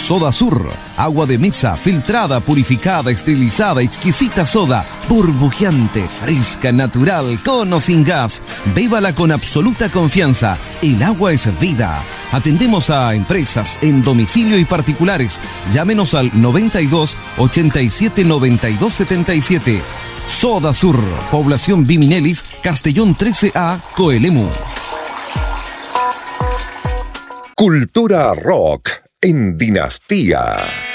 Soda Sur, agua de mesa, filtrada, purificada, esterilizada, exquisita soda, burbujeante, fresca, natural, con o sin gas. Bébala con absoluta confianza. El agua es vida. Atendemos a empresas en domicilio y particulares. Llámenos al 92 87 92 77. Soda Sur, población Biminelis, Castellón 13A, Coelemu. Cultura Rock en Dinastía.